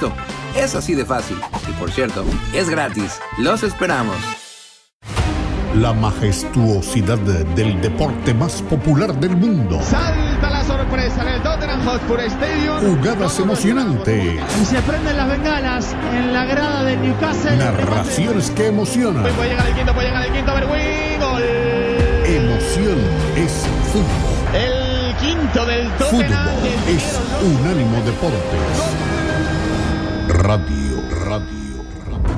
listo. Es así de fácil. Y por cierto, es gratis. Los esperamos. La majestuosidad del deporte más popular del mundo. Salta la sorpresa en el Tottenham Hotspur Stadium. Jugadas emocionantes. Y se prenden las bengalas en la grada de Newcastle. Narraciones que emocionan. Puede llegar el quinto, Berwin. Gol. Emoción es fútbol. El quinto del Tottenham. Fútbol es Unánimo Deportes. Radio.